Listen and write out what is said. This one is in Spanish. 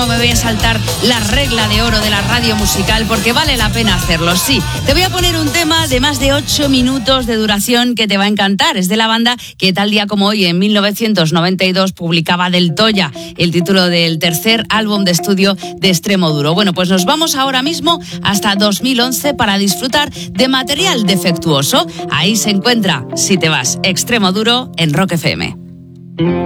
cómo me voy a saltar la regla de oro de la radio musical, porque vale la pena hacerlo. Sí, te voy a poner un tema de más de 8 minutos de duración que te va a encantar. Es de la banda que tal día como hoy, en 1992, publicaba Del Toya, el título del tercer álbum de estudio de Extremoduro. Bueno, pues nos vamos ahora mismo hasta 2011 para disfrutar de Material Defectuoso. Ahí se encuentra Si te vas, Extremoduro en Rock FM.